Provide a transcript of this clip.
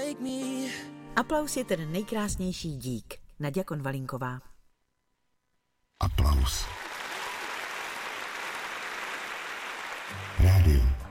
Aplaus je ten nejkrásnější dík. Naďa Konvalinková. Aplaus. Rádio